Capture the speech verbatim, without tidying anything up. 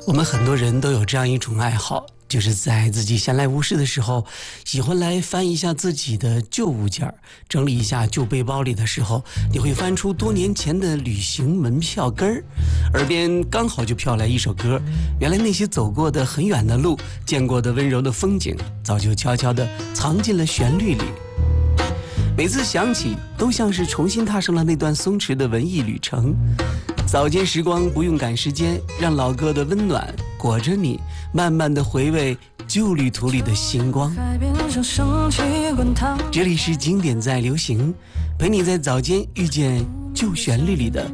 我们很多人都有这样一种爱好，就是在自己闲来无事的时候，喜欢来翻一下自己的旧物件，整理一下旧背包里的时候，你会翻出多年前的旅行门票根儿，耳边刚好就飘来一首歌，原来那些走过的很远的路，见过的温柔的风景，早就悄悄地藏进了旋律里。每次想起，都像是重新踏上了那段松弛的文艺旅程。早间时光不用赶时间，让老歌的温暖裹着你，慢慢的回味旧旅途里的星光。这里是经典在流行，陪你在早间遇见旧旋律里的